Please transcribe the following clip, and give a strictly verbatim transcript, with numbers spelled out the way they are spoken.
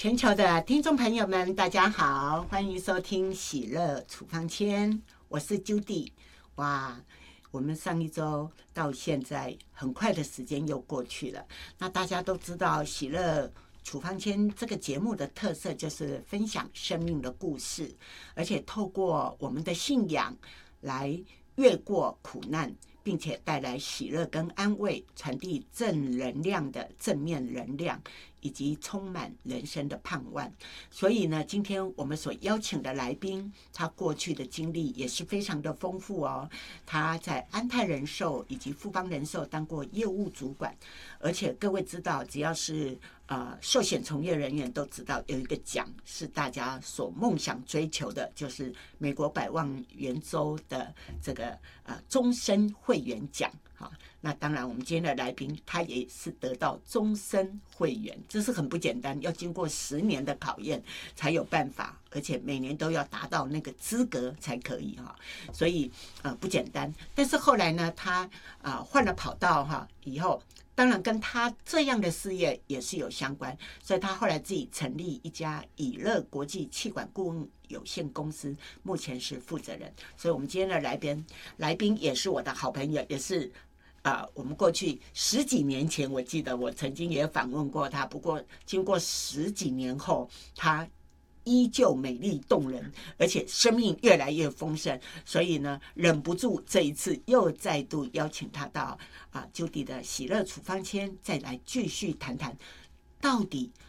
全球的听众朋友们，大家好，欢迎收听喜乐处方签，我是 Judy。哇，我们上一周到现在很快的时间又过去了。那大家都知道，喜乐处方签这个节目的特色就是分享生命的故事，而且透过我们的信仰来越过苦难，并且带来喜乐跟安慰，传递正能量的正面能量，以及充满人生的盼望。所以呢，今天我们所邀请的来宾，他过去的经历也是非常的丰富哦。他在安泰人寿以及富邦人寿当过业务主管，而且各位知道，只要是呃寿险从业人员都知道，有一个奖是大家所梦想追求的，就是美国百万元州的这个呃终身会员奖。好，那当然，我们今天的来宾他也是得到终身会员，这是很不简单，要经过十年的考验才有办法，而且每年都要达到那个资格才可以哈，所以呃不简单。但是后来呢，他啊、呃、换了跑道哈，以后当然跟他这样的事业也是有相关，所以他后来自己成立一家以乐国际气管顾问有限公司，目前是负责人。所以我们今天的来宾来宾也是我的好朋友，也是。啊、呃，我们过去十几年前，我记得我曾经也访问过他，不过经过十几年后，他依旧美丽动人，而且生命越来越丰盛，所以呢，忍不住这一次又再度邀请他到啊 Judy 的喜乐处方签，再来继续谈谈。到底